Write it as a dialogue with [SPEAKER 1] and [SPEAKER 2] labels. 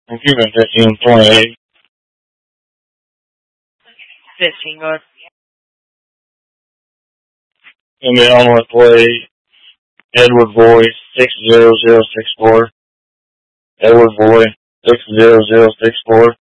[SPEAKER 1] I'm keeping 1528.
[SPEAKER 2] 15, go ahead.
[SPEAKER 1] And then I'm going to play Edward Boy 60064. Edward Boy 60064.